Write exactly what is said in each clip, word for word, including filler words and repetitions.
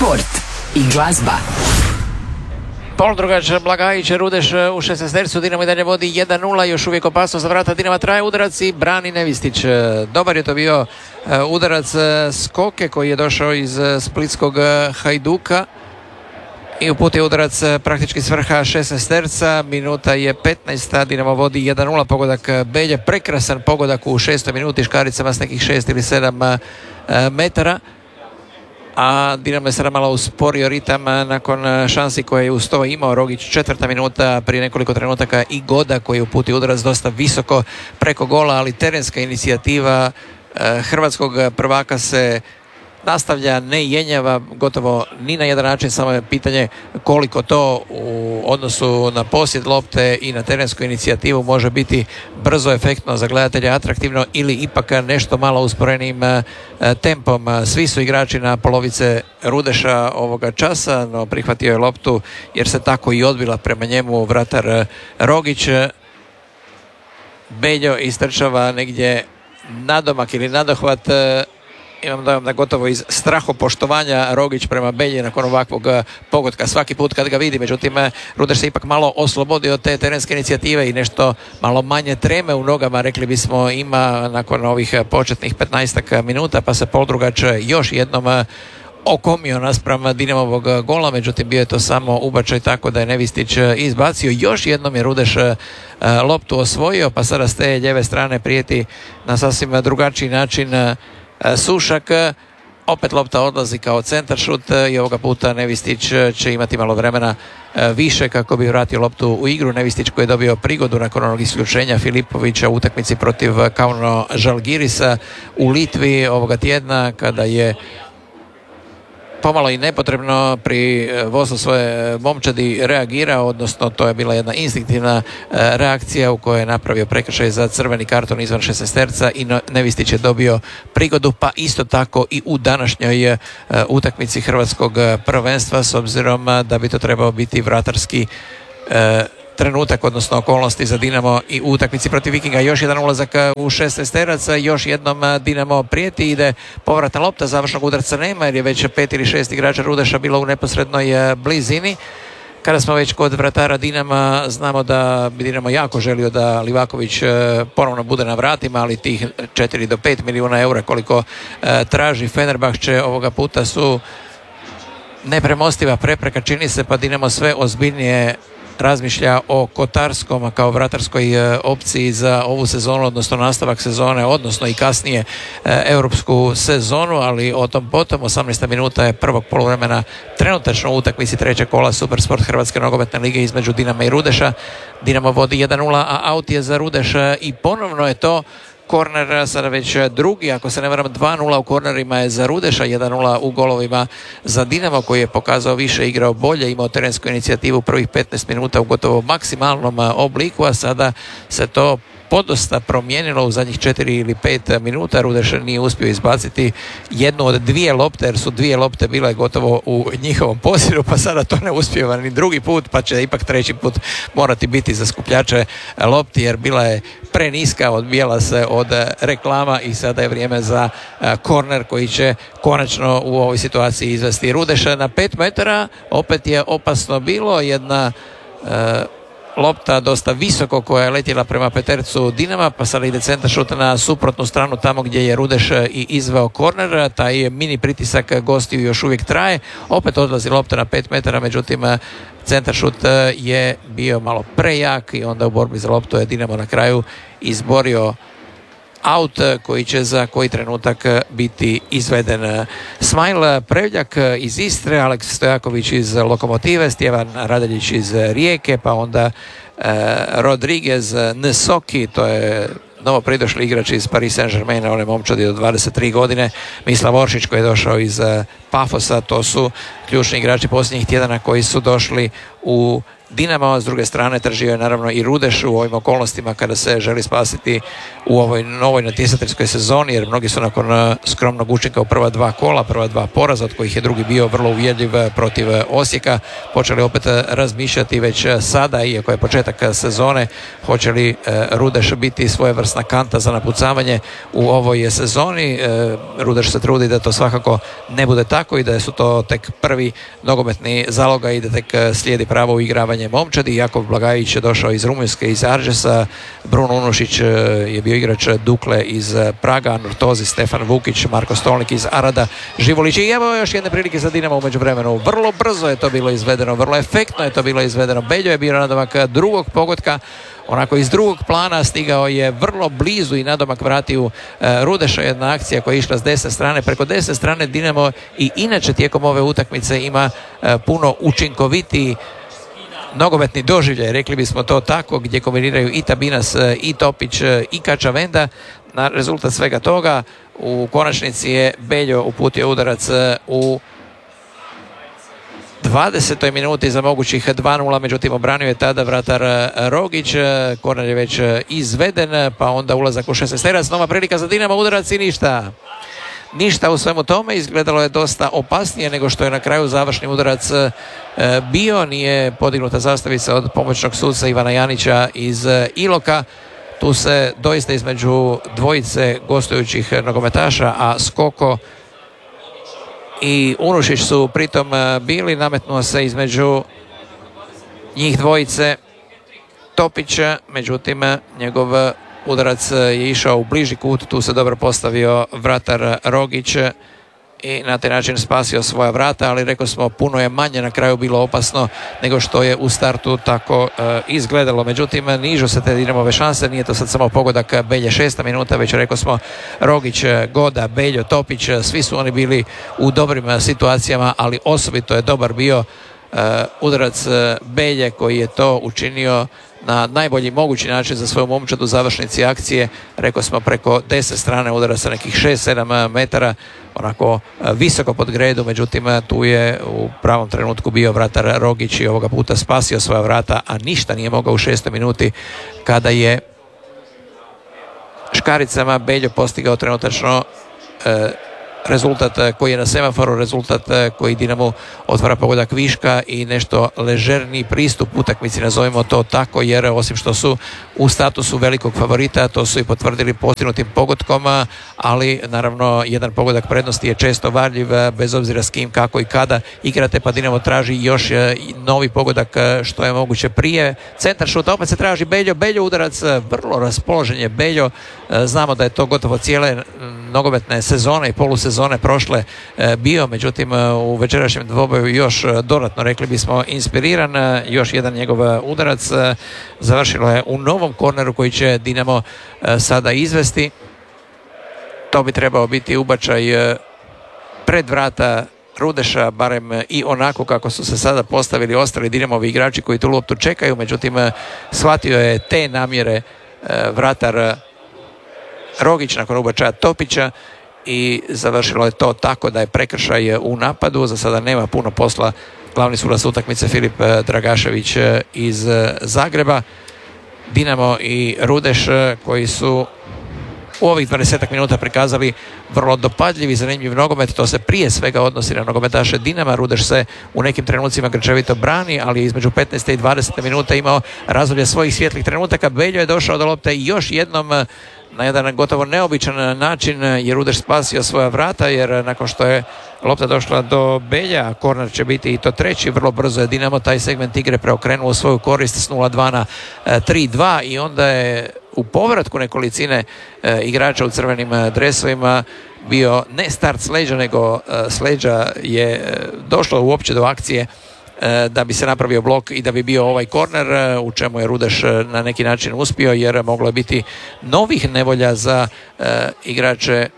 sport i glazba. Poldrugač, Blagajić, Rudeš u šesnaestercu, Dinamo i dalje vodi jedan nula, još uvijek opasnost za vrata Dinama, traje udarac i brani Nevistić. Dobar je to bio udarac Skoke koji je došao iz splitskog Hajduka i uputio udarac praktički s vrha šesnaesterca. Minuta je petnaesta, Dinamo vodi jedan nula, pogodak Belje, prekrasan pogodak u šestoj minuti škaricama s nekih šest ili sedam metara. A Dinamo je sada malo usporio ritam nakon šansi koje je uz to imao Rogić. Četvrta minuta, prije nekoliko trenutaka i Goda koji je uputio udarac dosta visoko preko gola, ali terenska inicijativa hrvatskog prvaka se nastavlja, ne jenjava gotovo ni na jedan način, samo je pitanje koliko to u odnosu na posjed lopte i na terensku inicijativu može biti brzo, efektno za gledatelja, atraktivno ili ipak nešto malo usporenijim tempom. Svi su igrači na polovice Rudeša ovoga časa, no prihvatio je loptu jer se tako i odbila prema njemu vratar Rogić. Beljo istrčava negdje nadomak ili nadohvat. Imam dojam da gotovo iz strahopoštovanja Rogić prema Belji nakon ovakvog pogotka svaki put kad ga vidi. Međutim, Rudeš se ipak malo oslobodio te terenske inicijative i nešto malo manje treme u nogama, rekli bismo, ima nakon ovih početnih petnaestak minuta, pa se Poldrugač još jednom okomio naspram Dinamovog gola, međutim bio je to samo ubačaj tako da je Nevistić izbacio. Još jednom je Rudeš loptu osvojio, pa sada s te lijeve strane prijeti na sasvim drugačiji način Sušak. Opet lopta odlazi kao centaršut i ovoga puta Nevistić će imati malo vremena više kako bi vratio loptu u igru. Nevistić koji je dobio prigodu nakon onog isključenja Filipovića u utakmici protiv Kauno Žalgirisa u Litvi ovoga tjedna, kada je pomalo i nepotrebno pri vodstvu svoje momčadi reagirao, odnosno to je bila jedna instinktivna reakcija u kojoj je napravio prekršaj za crveni karton izvan šesnaesterca i Nevistić je dobio prigodu, pa isto tako i u današnjoj utakmici hrvatskog prvenstva, s obzirom da bi to trebao biti vratarski trenutak, odnosno okolnosti za Dinamo i u utakmici protiv Vikinga. Još jedan ulazak u šesnaesterac, još jednom Dinamo prijeti, ide povratna lopta, završnog udarca nema jer je već pet ili šest igrača Rudeša bilo u neposrednoj blizini. Kada smo već kod vratara Dinama, znamo da bi Dinamo jako želio da Livaković ponovno bude na vratima, ali tih četiri do pet milijuna eura koliko traži Fenerbahče ovoga puta su nepremostiva prepreka, čini se, pa Dinamo sve ozbiljnije razmišlja o Kotarskom kao vratarskoj opciji za ovu sezonu, odnosno nastavak sezone, odnosno i kasnije e, europsku sezonu, ali o tom potom. Osamnaesta minuta je prvog poluvremena trenutačno u utakmici trećeg kola Supersport Hrvatske nogometne lige između Dinama i Rudeša. Dinamo vodi jedan nula, a aut je za Rudeša i ponovno je to korner, sada već drugi, ako se ne varam, dva nula u kornerima je za Rudeša, jedan nula u golovima za Dinamo koji je pokazao više, igrao bolje, imao terensku inicijativu prvih petnaest minuta u gotovo maksimalnom obliku, a sada se to podosta promijenilo u zadnjih četiri ili pet minuta. Rudeš nije uspio izbaciti jednu od dvije lopte, jer su dvije lopte bile gotovo u njihovom posjedu, pa sada to ne uspijeva ni drugi put, pa će ipak treći put morati biti za skupljače lopti, jer bila je preniska, odbijala se od reklama i sada je vrijeme za korner koji će konačno u ovoj situaciji izvesti Rudeša na pet metara. Opet je opasno bilo, jedna uh, lopta dosta visoko koja je letjela prema petercu Dinama, pa sada ide centaršut na suprotnu stranu tamo gdje je Rudeš i izveo korner. Taj mini pritisak gostiju još uvijek traje, opet odlazi lopta na pet metara, međutim centaršut je bio malo prejak i onda u borbi za loptu je Dinamo na kraju izborio aut koji će za koji trenutak biti izveden. Smajl Prevljak iz Istre, Aleks Stojaković iz Lokomotive, Stjevan Radeljić iz Rijeke, pa onda eh, Rodriguez Nsoki, to je novo pridošli igrač iz Paris Saint-Germaina, one momčadi do dvadeset tri godine, Mislav Oršić koji je došao iz Pafosa. To su ključni igrači posljednjih tjedana koji su došli u Dinamo. S druge strane tržio je naravno i Rudeš u ovim okolnostima kada se želi spasiti u ovoj novoj natjecateljskoj sezoni, jer mnogi su nakon skromnog učinka u prva dva kola, prva dva poraza, od kojih je drugi bio vrlo uvjerljiv protiv Osijeka, počeli opet razmišljati već sada, iako je početak sezone, hoće li Rudeš biti svojevrsna kanta za napucavanje u ovoj sezoni. Rudeš se trudi da to svakako ne bude tako i da su to tek prvi napravi nogometni zaloga i da tek slijedi pravo uigravanje momčadi. Jakov Blagajić je došao iz Rumunjske, iz Aržesa, Bruno Unušić je bio igrač Dukle iz Praga, Anortozi, Stefan Vukić, Marko Stolnik iz Arada, Živolić. I evo još jedne prilike za Dinamo u međuvremenu. Vrlo brzo je to bilo izvedeno, vrlo efektno je to bilo izvedeno. Beljo je bio nadomak drugog pogotka, onako iz drugog plana stigao je vrlo blizu i nadomak vratio e, Rudeša. Jedna akcija koja je išla s desne strane. Preko desne strane Dinamo i inače tijekom ove utakmice ima e, puno učinkovitiji nogometni doživljaj, rekli bismo to tako, gdje kombiniraju i Tabinas, i Topić, i Kačavenda. Na rezultat svega toga u konačnici je Beljo uputio udarac u dvadesetoj minuti za mogućih dva nula, međutim obranio je tada vratar Rogić. Korner je već izveden, pa onda ulazak u šesnaesterac, nova prilika za Dinamo, udarac i ništa. Ništa u svemu tome, izgledalo je dosta opasnije nego što je na kraju završni udarac bio. Nije podignuta zastavica od pomoćnog suca Ivana Janića iz Iloka. Tu se doista između dvojice gostujućih nogometaša, a Skoko i Unušić su pritom bili, nametnuo se između njih dvojice Topića, međutim njegov udarac je išao u bliži kut, tu se dobro postavio vratar Rogić i na taj način spasio svoja vrata, ali rekao smo puno je manje na kraju bilo opasno nego što je u startu tako e, izgledalo. Međutim, nižu se te Dinamove šanse, nije to sad samo pogodak Belje šesta minuta, već rekao smo Rogić, Goda, Beljo, Topić, svi su oni bili u dobrim situacijama, ali osobito je dobar bio e, udarac Belje koji je to učinio na najbolji mogući način za svoju momčad u završnici akcije. Rekao smo preko desne strane udara sa nekih šest sedam metara, onako visoko pod gredu, međutim tu je u pravom trenutku bio vratar Rogić i ovoga puta spasio svoja vrata, a ništa nije mogao u šestoj minuti kada je škaricama Beljo postigao trenutačno e, rezultat koji je na semaforu, rezultat koji Dinamo otvara pogodak viška i nešto ležerniji pristup utakmici, nazovimo to tako, jer osim što su u statusu velikog favorita, to su i potvrdili postignutim pogodkom, ali naravno jedan pogodak prednosti je često varljiv, bez obzira s kim, kako i kada igrate, pa Dinamo traži još novi pogodak što je moguće prije. Centar šuta, opet se traži Beljo, Beljo udarac, vrlo raspoložen je Beljo, znamo da je to gotovo cijele nogometne sezone i polusezone prošle bio, međutim u večerašnjem dvoboju još dodatno, rekli bismo, inspiriran. Još jedan njegov udarac, završilo je u novom korneru koji će Dinamo sada izvesti. To bi trebao biti ubačaj pred vrata Rudeša, barem i onako kako su se sada postavili ostali Dinamovi igrači koji tu loptu čekaju, međutim shvatio je te namjere vratar Rogić nakon ubačaja Topića i završilo je to tako da je prekršaj u napadu. Za sada nema puno posla glavni sudac utakmice Filip Dragašević iz Zagreba. Dinamo i Rudeš koji su u ovih dvadesetak minuta prikazali vrlo dopadljiv i zanimljiv nogomet. To se prije svega odnosi na nogometaše Dinama. Rudeš se u nekim trenucima grčevito brani, ali između petnaeste i dvadesete minuta imao razdoblje svojih svjetlih trenutaka. Beljo je došao do lopte i još jednom na jedan gotovo neobičan način je Rudeš spasio svoja vrata, jer nakon što je lopta došla do Belja, korner će biti i to treći, vrlo brzo je Dinamo taj segment igre preokrenuo u svoju korist s nula dva na tri dva i onda je u povratku nekolicine e, igrača u crvenim dresovima bio ne start s leđa, nego e, s leđa je e, došlo uopće do akcije e, da bi se napravio blok i da bi bio ovaj korner, e, u čemu je Rudeš e, na neki način uspio, jer moglo je biti novih nevolja za e, igrače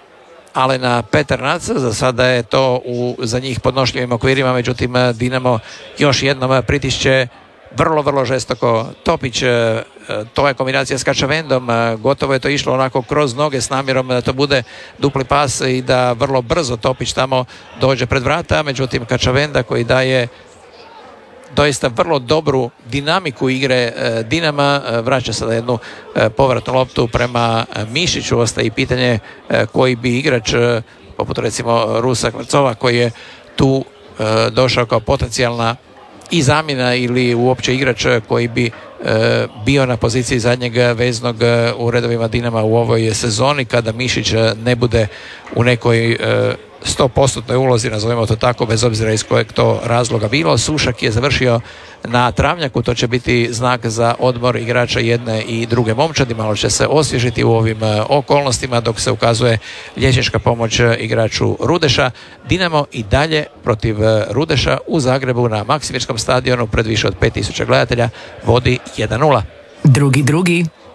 Alena Peternaca. Za sada je to u za njih podnošljivim okvirima, međutim Dinamo još jednom pritišće vrlo, vrlo žestoko. Topić, to je kombinacija s Kačavendom, gotovo je to išlo onako kroz noge s namjerom da to bude dupli pas i da vrlo brzo Topić tamo dođe pred vrata, međutim Kačavenda koji daje doista vrlo dobru dinamiku igre Dinama, vraća sada jednu povratnu loptu prema Mišiću. Ostaje i pitanje koji bi igrač, poput recimo Rusa Kvarcova, koji je tu došao kao potencijalna i zamjena ili uopće igrač koji bi e, bio na poziciji zadnjeg veznog u redovima Dinama u ovoj sezoni kada Mišić ne bude u nekoj e, sto posto ulozi, nazovimo to tako, bez obzira iz kojeg to razloga bilo. Sušak je završio na travnjaku, to će biti znak za odmor igrača jedne i druge momčadi, malo će se osvježiti u ovim okolnostima dok se ukazuje liječnička pomoć igraču Rudeša. Dinamo i dalje protiv Rudeša u Zagrebu na Maksimirskom stadionu pred više od pet tisuća gledatelja vodi jedan nula. Drugi, drugi.